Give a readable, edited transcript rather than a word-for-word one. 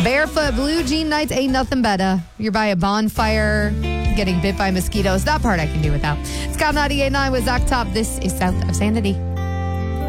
Barefoot blue jean nights ain't nothing better. You're by a bonfire, getting bit by mosquitoes. That part I can do without. Scott 98.9 with Zach Top. This is South of Sanity.